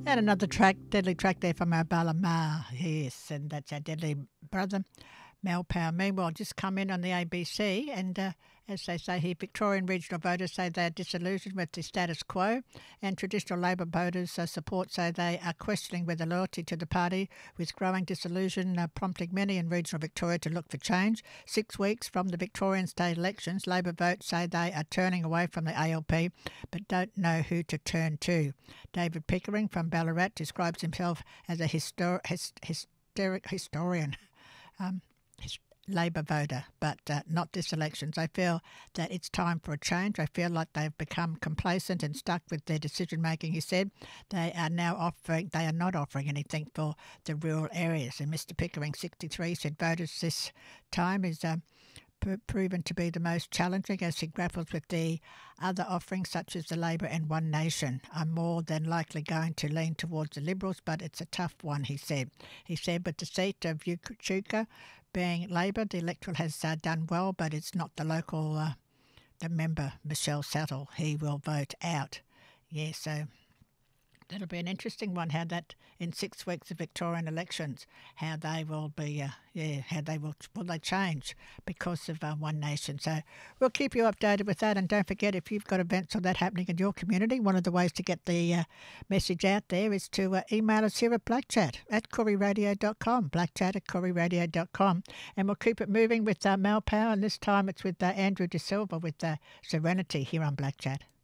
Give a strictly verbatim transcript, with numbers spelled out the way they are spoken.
And another track, deadly track there from our Balamar. Yes, and that's our deadly brother, Mal Power. Meanwhile, just come in on the A B C, and uh, as they say here, Victorian regional voters say they are disillusioned with the status quo, and traditional Labor voters uh, support say they are questioning whether loyalty to the party, with growing disillusion uh, prompting many in regional Victoria to look for change. Six weeks from the Victorian state elections, Labor votes say they are turning away from the A L P, but don't know who to turn to. David Pickering from Ballarat describes himself as a histor- his- hysteric historian. Um, Labor voter, but uh, not this election. So I feel that it's time for a change. I feel like they've become complacent and stuck with their decision making. He said they are now offering, they are not offering anything for the rural areas. And Mister Pickering, sixty-three, said voters this time is um, p- proven to be the most challenging as he grapples with the other offerings such as the Labor and One Nation. I'm more than likely going to lean towards the Liberals, but it's a tough one, he said. He said with the seat of Echuca being Labor, the electoral has uh, done well, but it's not the local, uh, the member, Michelle Sattle, he will vote out. Yeah, so that'll be an interesting one, how that, in six weeks of Victorian elections, how they will be, uh, yeah, how they will, will they change because of uh, One Nation. So we'll keep you updated with that, and don't forget, if you've got events or that happening in your community, one of the ways to get the uh, message out there is to uh, email us here at blackchat at koori radio dot com, blackchat at koori radio dot com, and we'll keep it moving with uh, Mal Power, and this time it's with uh, Andrew De Silva with uh, Serenity here on Blackchat.